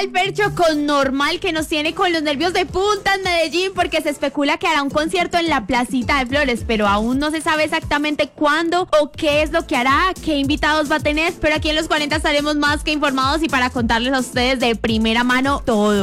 el Fercho con Normal, que nos tiene con los nervios de punta en Medellín, porque se especula que hará un concierto en la Placita de Flores, pero aún no se sabe exactamente cuándo o qué es lo que hará, qué invitados va a tener, pero aquí en Los 40 estaremos más que informados y para contarles a ustedes de primera mano todo.